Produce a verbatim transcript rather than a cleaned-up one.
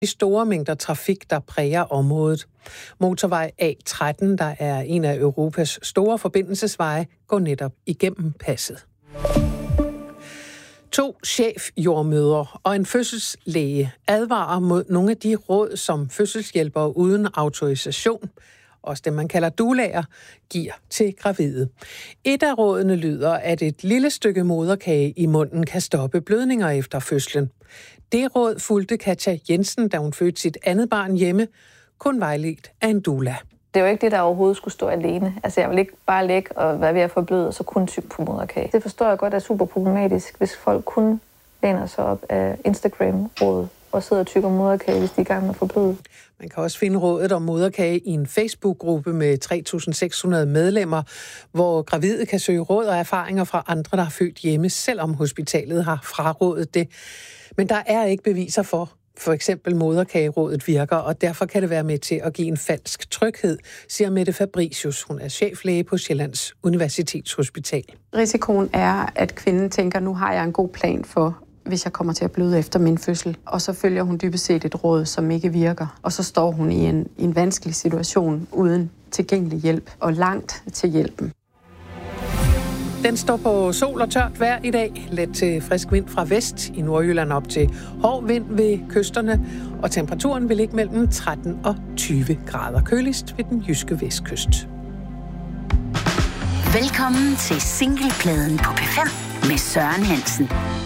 de store mængder trafik, der præger området. Motorvej A tretten, der er en af Europas store forbindelsesveje, går netop igennem passet. To chefjordmødre og en fødselslæge advarer mod nogle af de råd, som fødselshjælpere uden autorisation, også det man kalder doulaer, giver til gravide. Et af rådene lyder, at et lille stykke moderkage i munden kan stoppe blødninger efter fødslen. Det råd fulgte Katja Jensen, da hun fødte sit andet barn hjemme, kun vejledt af en doula. Det er jo ikke det, der overhovedet skulle stå alene. Altså, jeg vil ikke bare ligge og være ved at forbløde, og så kun tykke på moderkage. Det forstår jeg godt er super problematisk, hvis folk kun læner sig op af Instagram-rådet og sidder og tykker moderkage, hvis de er i gang med at forbløde. Man kan også finde rådet om moderkage i en Facebook-gruppe med tre tusind seks hundrede medlemmer, hvor gravide kan søge råd og erfaringer fra andre, der har født hjemme, selvom hospitalet har frarådet det. Men der er ikke beviser for, for eksempel moderkagerådet virker, og derfor kan det være med til at give en falsk tryghed, siger Mette Fabricius. Hun er cheflæge på Sjællands Universitetshospital. Risikoen er, at kvinden tænker, nu har jeg en god plan for, hvis jeg kommer til at bløde efter min fødsel. Og så følger hun dybest set et råd, som ikke virker. Og så står hun i en, i en vanskelig situation uden tilgængelig hjælp og langt til hjælpen. Den står på sol og tørt vejr i dag. Let til frisk vind fra vest. I Nordjylland op til hård vind ved kysterne. Og temperaturen vil ligge mellem tretten og tyve grader. Køligst ved den jyske vestkyst. Velkommen til Singlepladen på P fem med Søren Hansen.